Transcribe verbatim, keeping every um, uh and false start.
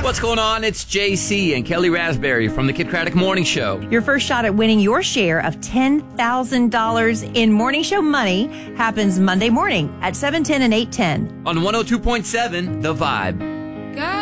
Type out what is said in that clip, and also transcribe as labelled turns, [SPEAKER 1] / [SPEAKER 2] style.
[SPEAKER 1] What's going on? It's J C and Kelly Raspberry from the Kid Craddock Morning Show.
[SPEAKER 2] Your first shot at winning your share of ten thousand dollars in morning show money happens Monday morning at seven ten and eight ten.
[SPEAKER 1] On one oh two point seven, The Vibe.